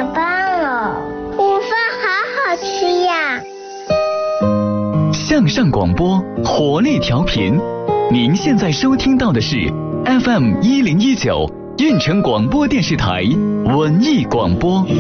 点半了，午饭好好吃呀。 向上广播，活力调频。您现在收听到的是 FM 1019运城广播电视台文艺广播。